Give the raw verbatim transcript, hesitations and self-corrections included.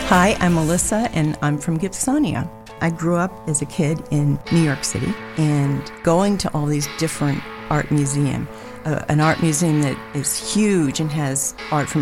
Hi, I'm Melissa, and I'm from Gibsonia. I grew up as a kid in New York City and going to all these different art museums. Uh, an art museum that is huge and has art from